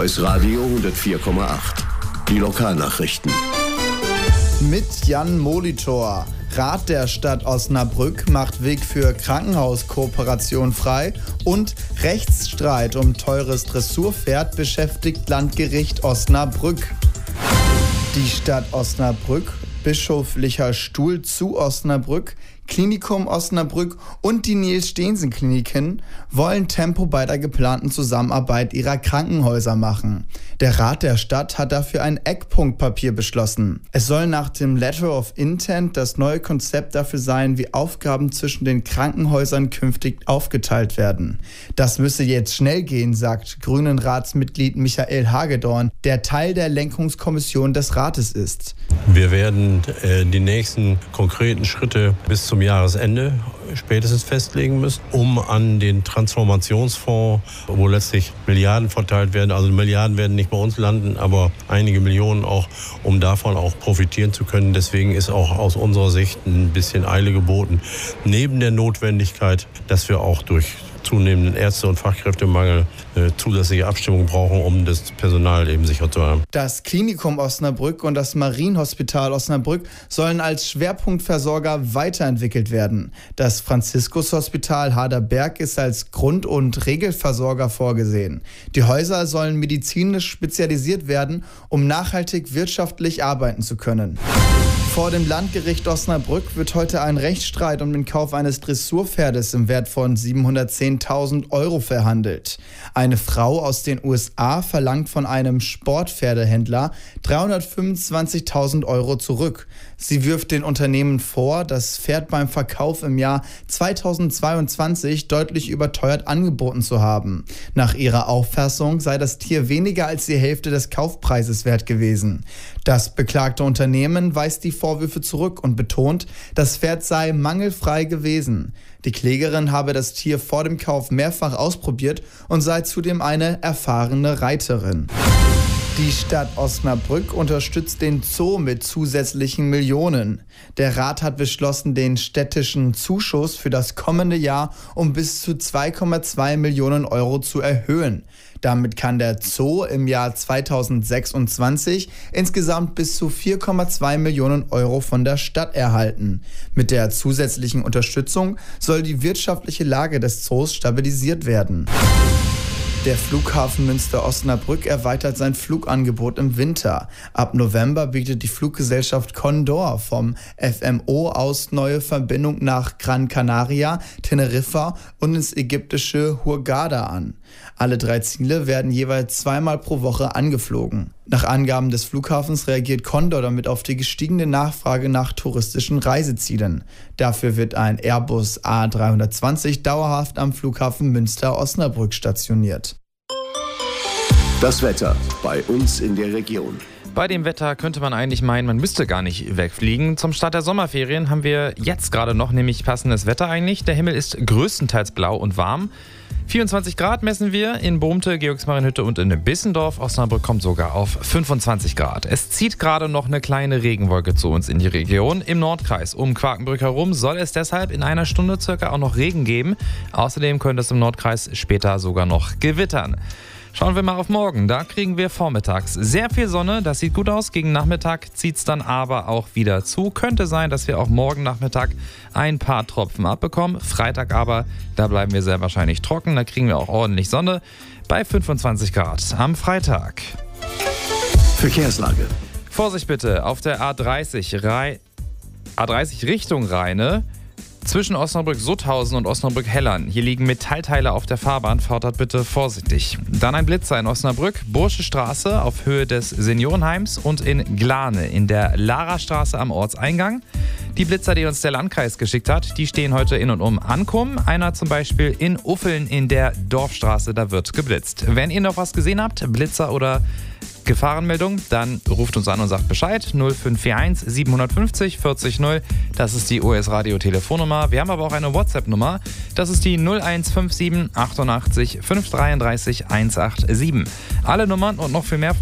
OS Radio 104,8. Die Lokalnachrichten. Mit Jan Molitor. Rat der Stadt Osnabrück macht Weg für Krankenhauskooperation frei und Rechtsstreit um teures Dressurpferd beschäftigt Landgericht Osnabrück. Die Stadt Osnabrück, Bischoflicher Stuhl zu Osnabrück, Klinikum Osnabrück und die Niels-Steensen-Kliniken wollen Tempo bei der geplanten Zusammenarbeit ihrer Krankenhäuser machen. Der Rat der Stadt hat dafür ein Eckpunktpapier beschlossen. Es soll nach dem Letter of Intent das neue Konzept dafür sein, wie Aufgaben zwischen den Krankenhäusern künftig aufgeteilt werden. Das müsse jetzt schnell gehen, sagt Grünen-Ratsmitglied Michael Hagedorn, der Teil der Lenkungskommission des Rates ist. Wir werden die nächsten konkreten Schritte bis zum Jahresende spätestens festlegen müssen, um an den Transformationsfonds, wo letztlich Milliarden verteilt werden, also Milliarden werden nicht bei uns landen, aber einige Millionen auch, um davon auch profitieren zu können. Deswegen ist auch aus unserer Sicht ein bisschen Eile geboten. Neben der Notwendigkeit, dass wir auch durch zunehmenden Ärzte- und Fachkräftemangel zusätzliche Abstimmung brauchen, um das Personal eben sicher zu haben. Das Klinikum Osnabrück und das Marienhospital Osnabrück sollen als Schwerpunktversorger weiterentwickelt werden. Das Franziskus-Hospital Haderberg ist als Grund- und Regelversorger vorgesehen. Die Häuser sollen medizinisch spezialisiert werden, um nachhaltig wirtschaftlich arbeiten zu können. Vor dem Landgericht Osnabrück wird heute ein Rechtsstreit um den Kauf eines Dressurpferdes im Wert von 710.000 € verhandelt. Eine Frau aus den USA verlangt von einem Sportpferdehändler 325.000 € zurück. Sie wirft den Unternehmen vor, das Pferd beim Verkauf im Jahr 2022 deutlich überteuert angeboten zu haben. Nach ihrer Auffassung sei das Tier weniger als die Hälfte des Kaufpreises wert gewesen. Das beklagte Unternehmen weist die Vorwürfe zurück und betont, das Pferd sei mangelfrei gewesen. Die Klägerin habe das Tier vor dem Kauf mehrfach ausprobiert und sei zudem eine erfahrene Reiterin. Die Stadt Osnabrück unterstützt den Zoo mit zusätzlichen Millionen. Der Rat hat beschlossen, den städtischen Zuschuss für das kommende Jahr um bis zu 2,2 Millionen € zu erhöhen. Damit kann der Zoo im Jahr 2026 insgesamt bis zu 4,2 Millionen € von der Stadt erhalten. Mit der zusätzlichen Unterstützung soll die wirtschaftliche Lage des Zoos stabilisiert werden. Der Flughafen Münster-Osnabrück erweitert sein Flugangebot im Winter. Ab November bietet die Fluggesellschaft Condor vom FMO aus neue Verbindungen nach Gran Canaria, Teneriffa und ins ägyptische Hurghada an. Alle 3 Ziele werden jeweils zweimal pro Woche angeflogen. Nach Angaben des Flughafens reagiert Condor damit auf die gestiegene Nachfrage nach touristischen Reisezielen. Dafür wird ein Airbus A320 dauerhaft am Flughafen Münster-Osnabrück stationiert. Das Wetter bei uns in der Region. Bei dem Wetter könnte man eigentlich meinen, man müsste gar nicht wegfliegen. Zum Start der Sommerferien haben wir jetzt gerade noch nämlich passendes Wetter eigentlich. Der Himmel ist größtenteils blau und warm. 24 Grad messen wir in Bohmte, Georgsmarienhütte und in Bissendorf. Osnabrück kommt sogar auf 25 Grad. Es zieht gerade noch eine kleine Regenwolke zu uns in die Region. Im Nordkreis um Quakenbrück herum soll es deshalb in einer Stunde circa auch noch Regen geben. Außerdem könnte es im Nordkreis später sogar noch gewittern. Schauen wir mal auf morgen. Da kriegen wir vormittags sehr viel Sonne. Das sieht gut aus. Gegen Nachmittag zieht es dann aber auch wieder zu. Könnte sein, dass wir auch morgen Nachmittag ein paar Tropfen abbekommen. Freitag aber, da bleiben wir sehr wahrscheinlich trocken. Da kriegen wir auch ordentlich Sonne bei 25 Grad am Freitag. Verkehrslage. Vorsicht bitte auf der A30 Richtung Rheine. Zwischen Osnabrück-Sutthausen und Osnabrück-Hellern. Hier liegen Metallteile auf der Fahrbahn. Fahrt dort bitte vorsichtig. Dann ein Blitzer in Osnabrück, Bursche Straße auf Höhe des Seniorenheims und in Glane in der Larastraße am Ortseingang. Die Blitzer, die uns der Landkreis geschickt hat, die stehen heute in und um Ankum. Einer zum Beispiel in Uffeln in der Dorfstraße, da wird geblitzt. Wenn ihr noch was gesehen habt, Blitzer oder Gefahrenmeldung, dann ruft uns an und sagt Bescheid. 0541 750 40 0. Das ist die OS Radio Telefonnummer. Wir haben aber auch eine WhatsApp-Nummer. Das ist die 0157 88 533 187. Alle Nummern und noch viel mehr von